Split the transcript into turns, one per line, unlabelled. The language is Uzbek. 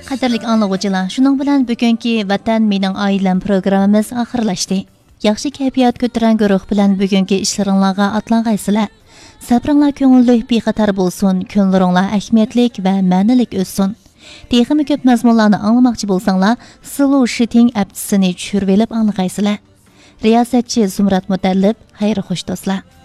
Qadirlik anlıqçılar, şunun bilan bugünkü Vatan Mening Oilam programmamiz oxirlashdi. Yaxshi kayfiyat ko'taran guruh bilan bugungi ishlaringizga atlangaysizlar. Sabringlar ko'ngilli bexatar bo'lsin, kunlaringlar ahamiyatlik va ma'nilik o'tsin. Texmi ko'p mazmunlarni anglamoqchi bo'lsanglar, Slow Shitting appsini tushirib olib anglagaysizlar. Riyosatchi Zumrat Mutallib, xayr xo'sh do'stlar.